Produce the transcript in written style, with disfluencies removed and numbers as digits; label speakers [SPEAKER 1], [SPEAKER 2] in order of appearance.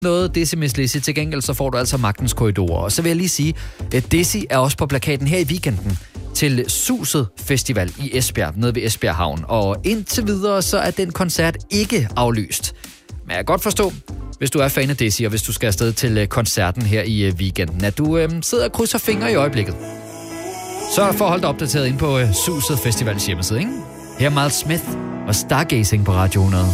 [SPEAKER 1] noget Dizzy Miss Lizzy. Til gengæld så får du altså Magtens Korridorer. Og så vil jeg lige sige, at Dizzy er også på plakaten her i weekenden til Suset Festival i Esbjerg, nede ved Esbjerg Havn. Og indtil videre, så er den koncert ikke aflyst. Men jeg kan godt forstå, hvis du er fan af Dizzy, og hvis du skal afsted til koncerten her i weekenden, at du sidder og krydser fingre i øjeblikket. Så for at holde dig opdateret ind på Suset Festivals hjemmeside, ikke? Her er Miles Smith og Stargazing på Radio 100.